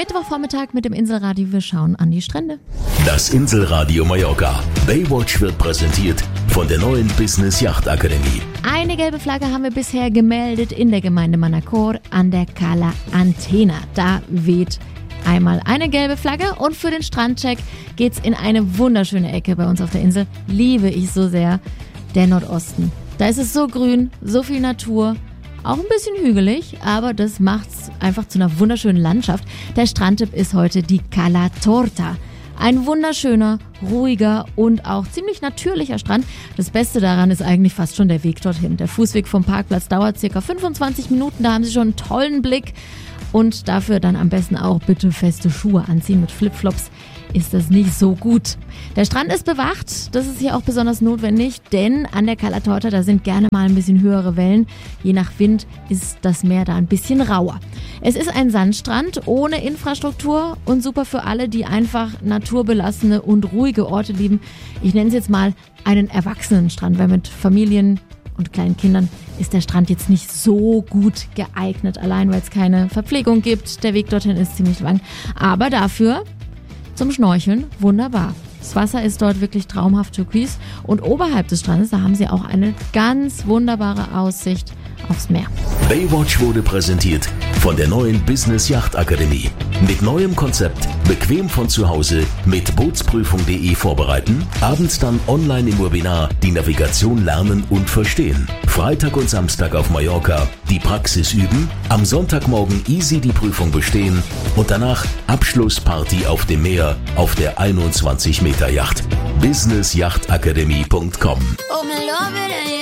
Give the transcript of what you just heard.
Mittwochvormittag mit dem Inselradio. Wir schauen an die Strände. Das Inselradio Mallorca. Baywatch wird präsentiert von der neuen Business Yacht Akademie. Eine gelbe Flagge haben wir bisher gemeldet in der Gemeinde Manacor an der Cala Antena. Da weht einmal eine gelbe Flagge und für den Strandcheck geht's in eine wunderschöne Ecke bei uns auf der Insel. Liebe ich so sehr, der Nordosten. Da ist es so grün, so viel Natur. Auch ein bisschen hügelig, aber das macht's einfach zu einer wunderschönen Landschaft. Der Strandtipp ist heute die Cala Torta. Ein wunderschöner, ruhiger und auch ziemlich natürlicher Strand. Das Beste daran ist eigentlich fast schon der Weg dorthin. Der Fußweg vom Parkplatz dauert ca. 25 Minuten, da haben Sie schon einen tollen Blick. Und dafür dann am besten auch bitte feste Schuhe anziehen. Mit Flipflops ist das nicht so gut. Der Strand ist bewacht, das ist hier auch besonders notwendig, denn an der Cala Torta, da sind gerne mal ein bisschen höhere Wellen. Je nach Wind ist das Meer da ein bisschen rauer. Es ist ein Sandstrand ohne Infrastruktur und super für alle, die einfach naturbelassene und ruhige Orte lieben. Ich nenne es jetzt mal einen Erwachsenenstrand, weil mit Familien und kleinen Kindern ist der Strand jetzt nicht so gut geeignet, allein weil es keine Verpflegung gibt. Der Weg dorthin ist ziemlich lang, aber dafür zum Schnorcheln wunderbar. Das Wasser ist dort wirklich traumhaft türkis und oberhalb des Strandes, da haben Sie auch eine ganz wunderbare Aussicht aufs Meer. Baywatch wurde präsentiert von der neuen Business Yacht Akademie. Mit neuem Konzept, bequem von zu Hause mit Bootsprüfung.de vorbereiten, abends dann online im Webinar die Navigation lernen und verstehen. Freitag und Samstag auf Mallorca die Praxis üben, am Sonntagmorgen easy die Prüfung bestehen und danach Abschlussparty auf dem Meer auf der 21 Meter Yacht. businessyachtakademie.com. Oh, me love it,